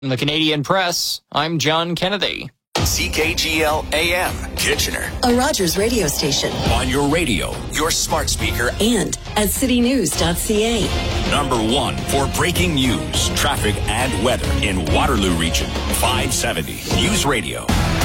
In the Canadian Press, I'm John Kennedy. CKGL AM, Kitchener. A Rogers radio station. On your radio, your smart speaker, and at citynews.ca. Number one for breaking news, traffic, and weather in Waterloo Region. 570 News Radio.